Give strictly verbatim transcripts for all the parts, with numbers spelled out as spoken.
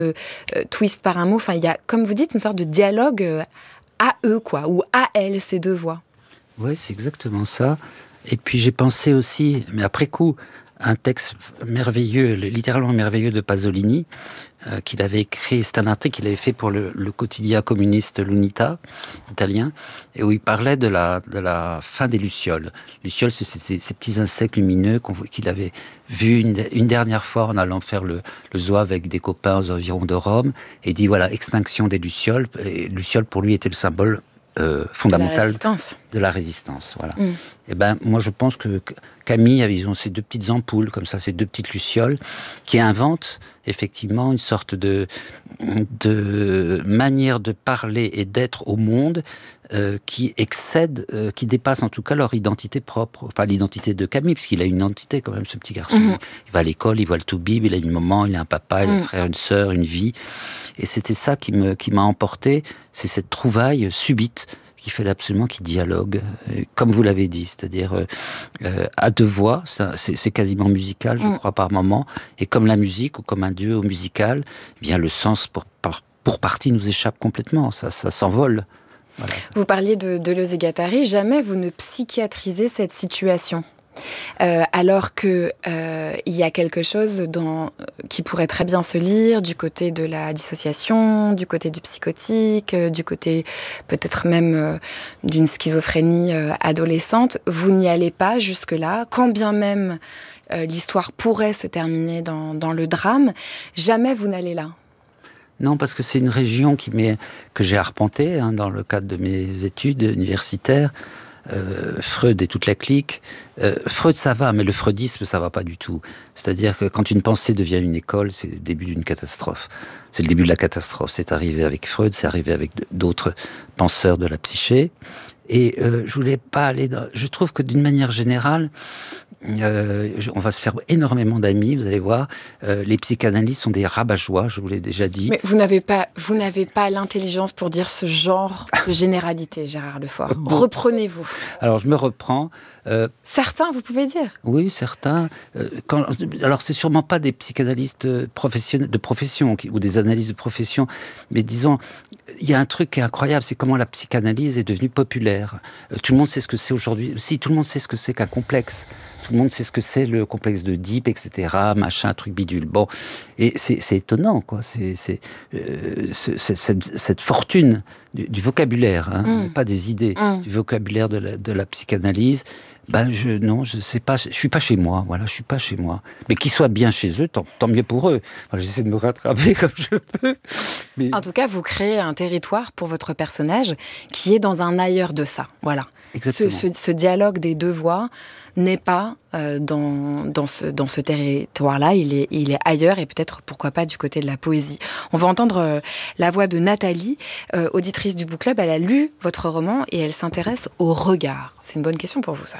euh, twist par un mot. Enfin, il y a, comme vous dites, une sorte de dialogue euh, à eux, quoi, ou à elles, ces deux voix. Oui, c'est exactement ça. Et puis j'ai pensé aussi, mais après coup, un texte merveilleux, littéralement merveilleux de Pasolini, euh, qu'il avait écrit, c'est un article qu'il avait fait pour le, le quotidien communiste L'Unità, italien, et où il parlait de la, de la fin des lucioles. Lucioles, c'est ces, ces petits insectes lumineux qu'on, qu'il avait vus une, une dernière fois en allant faire le, le zoo avec des copains aux environs de Rome, et dit voilà, extinction des lucioles. Et lucioles, pour lui, était le symbole Euh, fondamentale de la, de la résistance. Voilà. Mm. Et ben, moi, je pense que Camille, ils ont ces deux petites ampoules, comme ça, ces deux petites lucioles, qui inventent effectivement une sorte de, de manière de parler et d'être au monde euh, qui excède, euh, qui dépasse en tout cas leur identité propre. Enfin, l'identité de Camille, puisqu'il a une identité quand même, ce petit garçon. Mm-hmm. Il va à l'école, il voit le Toubib, il a une maman, il a un papa, il a un mm. frère, une sœur, une vie. Et c'était ça qui, me, qui m'a emporté, c'est cette trouvaille subite qui fait absolument, qui dialogue, euh, comme vous l'avez dit, c'est-à-dire euh, à deux voix, ça, c'est, c'est quasiment musical, je mm. crois, par moment, et comme la musique, ou comme un duo musical, eh bien le sens, pour, par, pour partie, nous échappe complètement, ça, ça s'envole. Voilà, ça. Vous parliez de Deleuze et Guattari, jamais vous ne psychiatrisez cette situation. Euh, alors que euh, il y a quelque chose dans, qui pourrait très bien se lire du côté de la dissociation, du côté du psychotique, euh, du côté peut-être même euh, d'une schizophrénie euh, adolescente. Vous n'y allez pas jusque-là, quand bien même euh, l'histoire pourrait se terminer dans, dans le drame, jamais vous n'allez là. Non, parce que c'est une région qui m'est, que j'ai arpentée hein, dans le cadre de mes études universitaires. Euh, Freud et toute la clique. Euh, Freud, ça va, mais le freudisme, ça va pas du tout. C'est-à-dire que quand une pensée devient une école, c'est le début d'une catastrophe. C'est le début de la catastrophe. C'est arrivé avec Freud, c'est arrivé avec d'autres penseurs de la psyché. Et euh, je voulais pas aller dans... Je trouve que d'une manière générale, euh, on va se faire énormément d'amis, vous allez voir. Euh, les psychanalystes sont des rabat-joie, je vous l'ai déjà dit. Mais vous n'avez pas, vous n'avez pas l'intelligence pour dire ce genre de généralité, Gérard Lefort. Bon. Reprenez-vous. Alors, je me reprends. Euh, certains, vous pouvez dire. Oui, certains. Euh, quand, alors, c'est sûrement pas des psychanalystes professionnels, de profession ou des analystes de profession, mais disons, il y a un truc qui est incroyable, c'est comment la psychanalyse est devenue populaire. Euh, tout le monde sait ce que c'est aujourd'hui. Si, tout le monde sait ce que c'est qu'un complexe. Tout le monde sait ce que c'est le complexe d'Oedipe, et cetera, machin, truc bidule. Bon, et c'est, c'est étonnant, quoi. C'est, c'est, euh, c'est, c'est cette, cette fortune du, du vocabulaire, hein, mmh. pas des idées, mmh. du vocabulaire de la, de la psychanalyse. Ben je non, je sais pas, je suis pas chez moi. Voilà, je suis pas chez moi. Mais qu'ils soient bien chez eux, tant, tant mieux pour eux. Moi, j'essaie de me rattraper comme je peux. Mais... En tout cas, vous créez un territoire pour votre personnage qui est dans un ailleurs de ça. Voilà. Ce, ce, ce dialogue des deux voix n'est pas euh, dans, dans, ce, dans ce territoire-là, il est, il est ailleurs et peut-être, pourquoi pas, du côté de la poésie. On va entendre euh, la voix de Nathalie, euh, auditrice du Book Club. Elle a lu votre roman et elle s'intéresse au regard. C'est une bonne question pour vous, ça.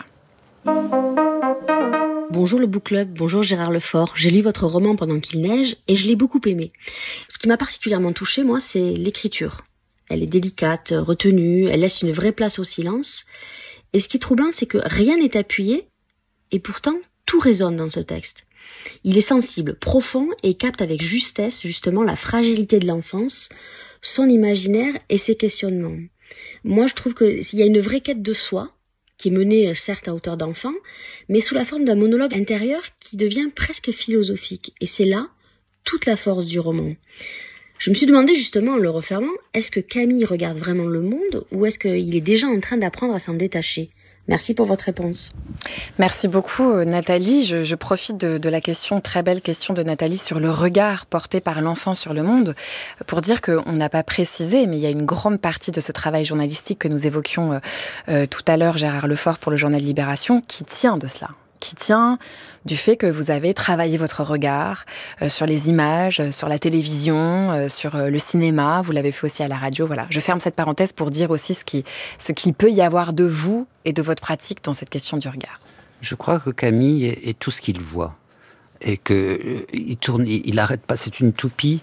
Bonjour le Book Club, bonjour Gérard Lefort. J'ai lu votre roman pendant qu'il neige et je l'ai beaucoup aimé. Ce qui m'a particulièrement touchée, moi, c'est l'écriture. Elle est délicate, retenue, elle laisse une vraie place au silence. Et ce qui est troublant, c'est que rien n'est appuyé, et pourtant, tout résonne dans ce texte. Il est sensible, profond, et capte avec justesse, justement, la fragilité de l'enfance, son imaginaire et ses questionnements. Moi, je trouve qu'il y a une vraie quête de soi, qui est menée, certes, à hauteur d'enfant, mais sous la forme d'un monologue intérieur qui devient presque philosophique. Et c'est là toute la force du roman. Je me suis demandé justement en le refermant, est-ce que Camille regarde vraiment le monde ou est-ce qu'il est déjà en train d'apprendre à s'en détacher ? Merci pour votre réponse. Merci beaucoup Nathalie. Je, je profite de, de la question, très belle question de Nathalie sur le regard porté par l'enfant sur le monde pour dire qu'on n'a pas précisé, mais il y a une grande partie de ce travail journalistique que nous évoquions euh, euh, tout à l'heure, Gérard Lefort, pour le journal Libération, qui tient de cela. qui tient du fait que vous avez travaillé votre regard euh, sur les images, euh, sur la télévision, euh, sur euh, le cinéma. Vous l'avez fait aussi à la radio. Voilà. Je ferme cette parenthèse pour dire aussi ce qui, ce qu'il peut y avoir de vous et de votre pratique dans cette question du regard. Je crois que Camille est, est tout ce qu'il voit. Et qu'il euh, tourne, il n'arrête pas, c'est une toupie. Mm.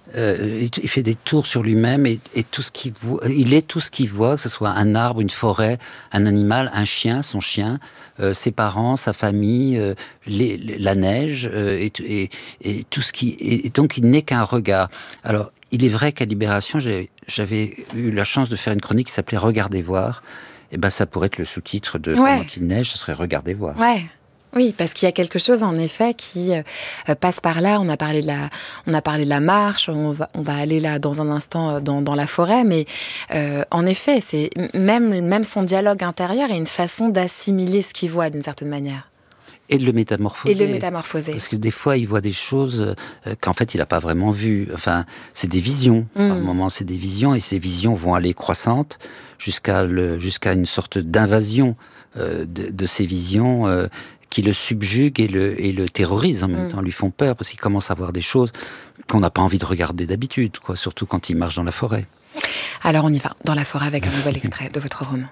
Euh, il, il fait des tours sur lui-même et, et tout ce qu'il voit, il est tout ce qu'il voit, que ce soit un arbre, une forêt, un animal, un chien, son chien, euh, ses parents, sa famille, euh, les, les, la neige euh, et, et, et tout ce qui. Et donc il n'est qu'un regard. Alors il est vrai qu'à Libération, j'avais, j'avais eu la chance de faire une chronique qui s'appelait Regardez voir. Et ben ça pourrait être le sous-titre de ouais. Pendant qu'il neige, ce serait Regardez voir. Ouais. Oui, parce qu'il y a quelque chose en effet qui euh, passe par là. On a parlé de la, on a parlé de la marche. On va, on va aller là dans un instant dans, dans la forêt, mais euh, en effet, c'est même même son dialogue intérieur est une façon d'assimiler ce qu'il voit d'une certaine manière. Et de le métamorphoser. Et de le métamorphoser. Parce que des fois, il voit des choses euh, qu'en fait, il n'a pas vraiment vues. Enfin, c'est des visions. Mmh. Par moments, c'est des visions, et ces visions vont aller croissantes jusqu'à le, jusqu'à une sorte d'invasion euh, de, de ces visions. Euh, qui le subjuguent et le, et le terrorisent en même mmh. temps, lui font peur, parce qu'il commence à voir des choses qu'on n'a pas envie de regarder d'habitude, quoi, surtout quand il marche dans la forêt. Alors on y va, dans la forêt, avec un nouvel extrait de votre roman.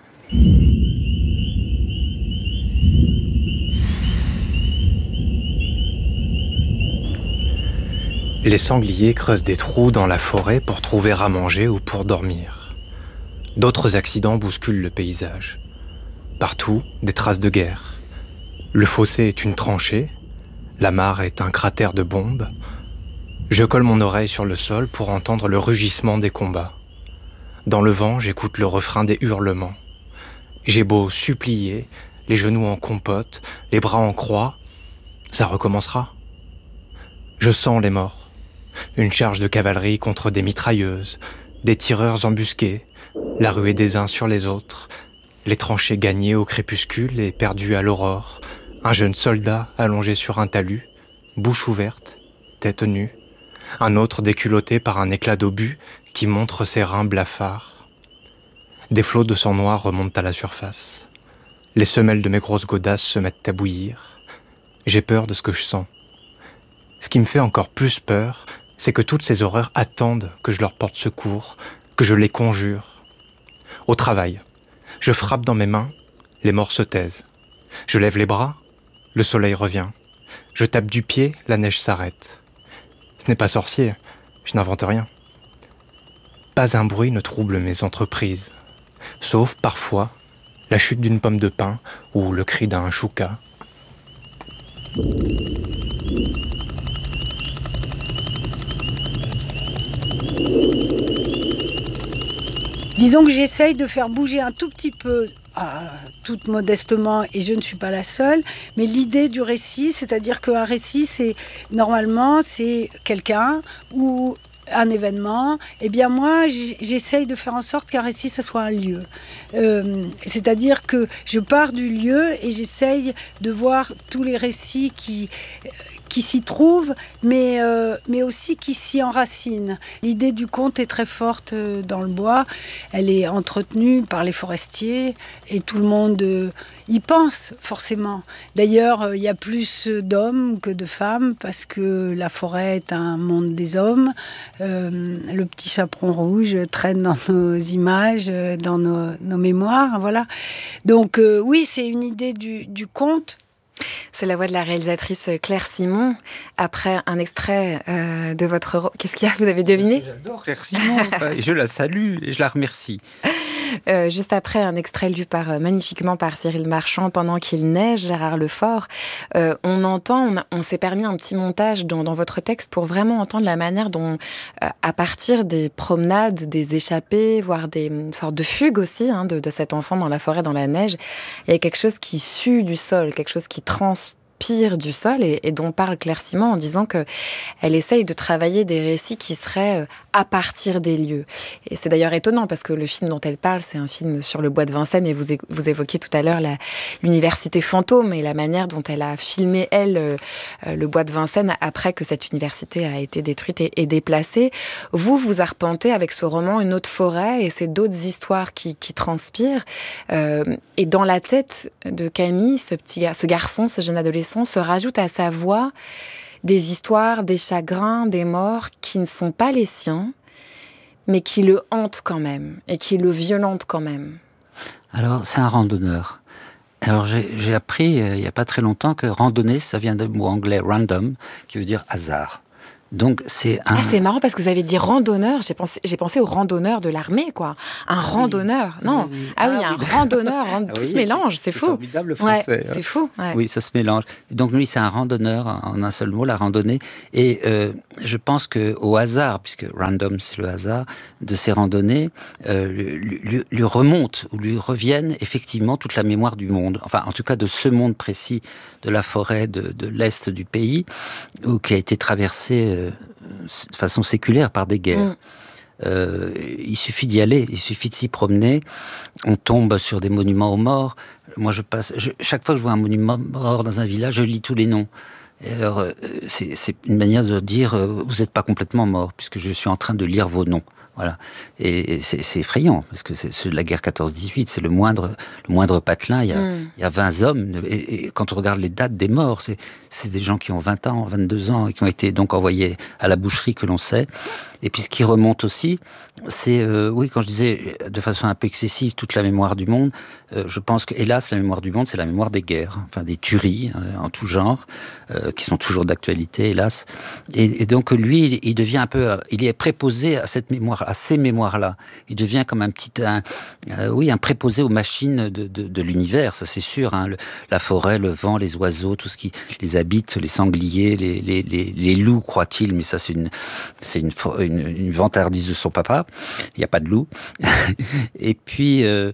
Les sangliers creusent des trous dans la forêt pour trouver à manger ou pour dormir. D'autres accidents bousculent le paysage. Partout, des traces de guerre. Le fossé est une tranchée, la mare est un cratère de bombes. Je colle mon oreille sur le sol pour entendre le rugissement des combats. Dans le vent, j'écoute le refrain des hurlements. J'ai beau supplier, les genoux en compote, les bras en croix, ça recommencera. Je sens les morts. Une charge de cavalerie contre des mitrailleuses, des tireurs embusqués, la ruée des uns sur les autres, les tranchées gagnées au crépuscule et perdues à l'aurore. Un jeune soldat allongé sur un talus, bouche ouverte, tête nue. Un autre déculotté par un éclat d'obus qui montre ses reins blafards. Des flots de sang noir remontent à la surface. Les semelles de mes grosses godasses se mettent à bouillir. J'ai peur de ce que je sens. Ce qui me fait encore plus peur, c'est que toutes ces horreurs attendent que je leur porte secours, que je les conjure. Au travail, je frappe dans mes mains, les morts se taisent. Je lève les bras, le soleil revient. Je tape du pied, la neige s'arrête. Ce n'est pas sorcier, je n'invente rien. Pas un bruit ne trouble mes entreprises, sauf parfois la chute d'une pomme de pin ou le cri d'un chouka. Disons que j'essaye de faire bouger un tout petit peu, euh, tout modestement, et je ne suis pas la seule, mais l'idée du récit, c'est-à-dire qu'un récit, c'est normalement, c'est quelqu'un ou un événement. Eh bien moi, j'essaye de faire en sorte qu'un récit, ce soit un lieu. Euh, c'est-à-dire que je pars du lieu et j'essaye de voir tous les récits qui... qui s'y trouvent, mais, euh, mais aussi qui s'y enracinent. L'idée du conte est très forte dans le bois. Elle est entretenue par les forestiers et tout le monde euh, y pense forcément. D'ailleurs, il y a plus d'hommes que de femmes parce que la forêt est un monde des hommes. Euh, le petit chaperon rouge traîne dans nos images, dans nos, nos mémoires. Voilà. Donc euh, oui, c'est une idée du, du conte. C'est la voix de la réalisatrice Claire Simon, après un extrait euh, de votre... Qu'est-ce qu'il y a ? Vous avez deviné ? J'adore Claire Simon, je la salue et je la remercie. Euh, juste après un extrait lu par, euh, magnifiquement par Cyril Marchand, Pendant qu'il neige, Gérard Lefort, euh, on entend, on, a, on s'est permis un petit montage dans, dans votre texte pour vraiment entendre la manière dont, euh, à partir des promenades, des échappées, voire des une sorte de fugue aussi hein, de, de cet enfant dans la forêt, dans la neige, il y a quelque chose qui sue du sol, quelque chose qui transpire du sol et, et dont parle Claire Simon en disant que elle essaye de travailler des récits qui seraient à partir des lieux. Et c'est d'ailleurs étonnant parce que le film dont elle parle, c'est un film sur le bois de Vincennes et vous, vous évoquiez tout à l'heure la, l'université fantôme et la manière dont elle a filmé, elle, euh, le bois de Vincennes après que cette université a été détruite et, et déplacée. Vous, vous arpentez avec ce roman une autre forêt et c'est d'autres histoires qui, qui transpirent. Euh, et dans la tête de Camille, ce, petit, ce garçon, ce jeune adolescent, se rajoute à sa voix des histoires, des chagrins, des morts qui ne sont pas les siens, mais qui le hantent quand même, et qui le violentent quand même. Alors, c'est un randonneur. Alors, j'ai, j'ai appris, euh, il n'y a pas très longtemps, que randonnée, ça vient du mot anglais random, qui veut dire hasard. Donc c'est un... Ah, c'est marrant parce que vous avez dit randonneur, j'ai pensé, j'ai pensé au randonneur de l'armée, quoi. Un randonneur, non. Oui, oui. Ah, ah oui, oui. un randonneur, tout ah, oui, se mélange, c'est, c'est fou. formidable le français. Ouais, hein. C'est fou. Ouais. Oui, ça se mélange. Donc lui, c'est un randonneur, en un seul mot, la randonnée. Et euh, je pense qu'au hasard, puisque random, c'est le hasard, de ces randonnées, euh, lui, lui, lui remonte, ou lui reviennent effectivement toute la mémoire du monde. Enfin, en tout cas, de ce monde précis, de la forêt de, de l'Est du pays, où, qui a été traversé euh, de façon séculaire par des guerres. Mmh. Euh, il suffit d'y aller, il suffit de s'y promener. On tombe sur des monuments aux morts. Moi, je passe. Je, chaque fois que je vois un monument mort dans un village, je lis tous les noms. Et alors, euh, c'est, c'est une manière de dire euh, vous n'êtes pas complètement mort, puisque je suis en train de lire vos noms. Voilà. Et c'est, c'est effrayant, parce que c'est, c'est la guerre quatorze dix-huit, c'est le moindre, le moindre patelin. Il y a, mm. il y a vingt hommes. Et, et quand on regarde les dates des morts, c'est, c'est des gens qui ont vingt ans, vingt-deux ans, et qui ont été donc envoyés à la boucherie, que l'on sait. Et puis ce qui remonte aussi, c'est, euh, oui, quand je disais de façon un peu excessive, toute la mémoire du monde, euh, je pense que, hélas, la mémoire du monde, c'est la mémoire des guerres, enfin des tueries euh, en tout genre, euh, qui sont toujours d'actualité, hélas. Et, et donc lui, il, il devient un peu, il est préposé à cette mémoire, à ces mémoires-là. Il devient comme un petit, un, euh, oui, un préposé aux machines de, de, de l'univers, ça c'est sûr. Hein, le, la forêt, le vent, les oiseaux, tout ce qui les habite, les sangliers, les, les, les, les loups, croit-il, mais ça c'est une, c'est une, une, une vantardise de son papa. Il n'y a pas de loup. Et puis, euh,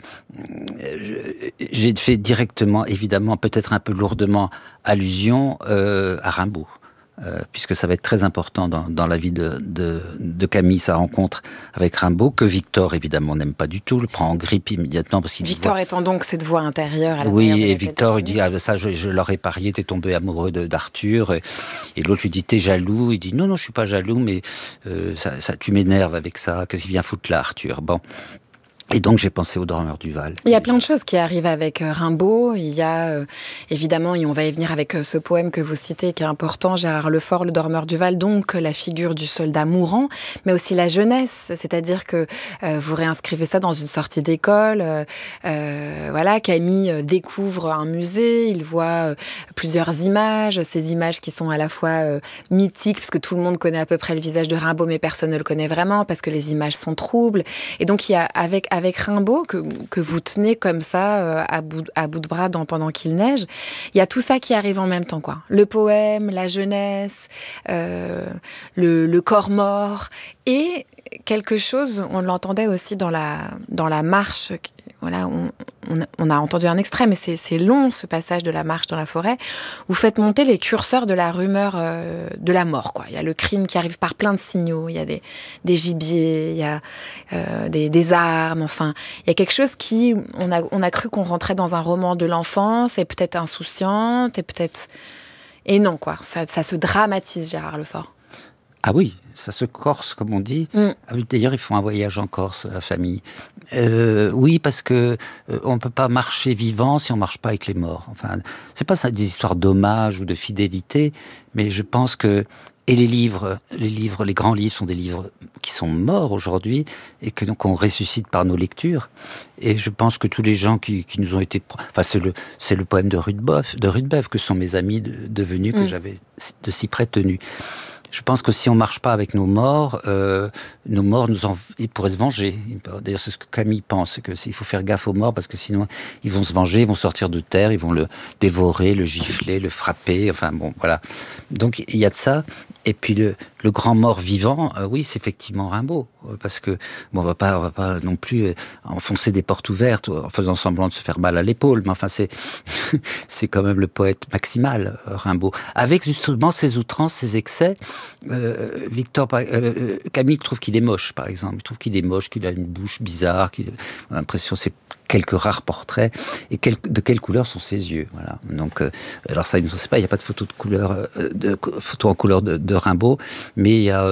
j'ai fait directement, évidemment, peut-être un peu lourdement, allusion euh, à Rimbaud. Euh, puisque ça va être très important dans, dans la vie de, de, de Camille, sa rencontre avec Rimbaud, que Victor, évidemment, n'aime pas du tout, le prend en grippe immédiatement. Parce qu'il Victor voit... étant donc cette voix intérieure à Oui, et Victor, il dit, ah, ça, je, je l'aurais parié, t'es tombé amoureux de, d'Arthur. Et, et l'autre lui dit, t'es jaloux. Il dit, non, non, je suis pas jaloux, mais euh, ça, ça, tu m'énerves avec ça. Qu'est-ce qu'il vient foutre là, Arthur? Bon. Et donc, j'ai pensé au Dormeur du Val. Il y a plein de choses qui arrivent avec Rimbaud. Il y a, euh, évidemment, et on va y venir avec euh, ce poème que vous citez, qui est important, Gérard Lefort, Le Dormeur du Val, donc la figure du soldat mourant, mais aussi la jeunesse. C'est-à-dire que euh, vous réinscrivez ça dans une sortie d'école. Euh, euh, voilà, Camille découvre un musée, il voit euh, plusieurs images, ces images qui sont à la fois euh, mythiques, parce que tout le monde connaît à peu près le visage de Rimbaud, mais personne ne le connaît vraiment, parce que les images sont troubles. Et donc, il y a, avec Avec Rimbaud, que, que vous tenez comme ça, euh, à, bout, à bout de bras dans, pendant qu'il neige, il y a tout ça qui arrive en même temps, quoi. Le poème, la jeunesse, euh, le, le corps mort, et quelque chose, on l'entendait aussi dans la, dans la marche, voilà, on, on, on a entendu un extrait, mais c'est, c'est long, ce passage de la marche dans la forêt. Vous faites monter les curseurs de la rumeur euh, de la mort, quoi. Il y a le crime qui arrive par plein de signaux, il y a des, des gibiers, il y a euh, des, des armes, enfin, il y a quelque chose qui, on a, on a cru qu'on rentrait dans un roman de l'enfance, et peut-être insouciante, et peut-être... Et non, quoi, ça, ça se dramatise, Gérard Lefort. Ah oui, ça se corse, comme on dit. Mm. D'ailleurs, ils font un voyage en Corse, la famille. Euh, oui, parce que euh, on peut pas marcher vivant si on marche pas avec les morts. Enfin, c'est pas ça des histoires d'hommage ou de fidélité, mais je pense que et les livres, les livres, les grands livres sont des livres qui sont morts aujourd'hui et que donc on ressuscite par nos lectures. Et je pense que tous les gens qui, qui nous ont été, enfin c'est le c'est le poème de Rudebeuf, de Rudebeuf que sont mes amis de, devenus mm. que j'avais de si près tenus. Je pense que si on marche pas avec nos morts, euh, nos morts nous en, ils pourraient se venger. D'ailleurs, c'est ce que Camille pense, que il faut faire gaffe aux morts parce que sinon ils vont se venger, ils vont sortir de terre, ils vont le dévorer, le gifler, le frapper. Enfin bon, voilà. Donc il y a de ça. Et puis le, le grand mort vivant, euh, oui, c'est effectivement Rimbaud, parce que bon, on va pas, on va pas non plus euh, enfoncer des portes ouvertes en faisant semblant de se faire mal à l'épaule, mais enfin c'est c'est quand même le poète maximal, euh, Rimbaud, avec justement ses outrances, ses excès. Euh, Victor, euh, Camille trouve qu'il est moche, par exemple, il trouve qu'il est moche, qu'il a une bouche bizarre, qu'il a l'impression c'est quelques rares portraits, et quel, de quelle couleur sont ses yeux, voilà. Donc, euh, alors ça, il ne sait pas, il n'y a pas de photo de couleur, euh, de photo en couleur de, de Rimbaud, mais il y a,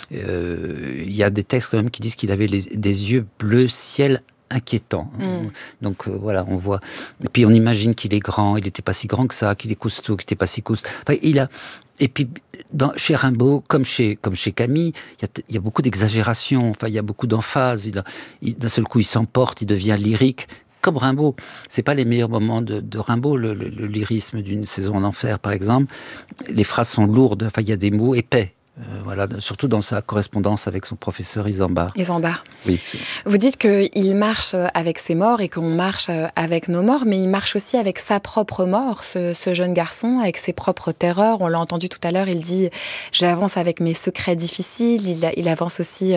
euh, il y a des textes quand même qui disent qu'il avait les, des yeux bleu ciel inquiétant. Mmh. Donc euh, voilà, on voit. Et puis on imagine qu'il est grand, il n'était pas si grand que ça, qu'il est costaud, qu'il n'était pas si costaud. Enfin, il a. Et puis dans, chez Rimbaud, comme chez comme chez Camille, il y a, il y a beaucoup d'exagération. Enfin, il y a beaucoup d'emphase. Il a, il, d'un seul coup, il s'emporte, il devient lyrique. Comme Rimbaud, c'est pas les meilleurs moments de, de Rimbaud, le, le, le lyrisme d'une saison en enfer, par exemple. Les phrases sont lourdes. Enfin, il y a des mots épais. Euh, voilà, surtout dans sa correspondance avec son professeur Isambard. Isambard. Oui. Vous dites qu'il marche avec ses morts et qu'on marche avec nos morts, mais il marche aussi avec sa propre mort, ce, ce jeune garçon, avec ses propres terreurs. On l'a entendu tout à l'heure, il dit « j'avance avec mes secrets difficiles ». Il, il avance aussi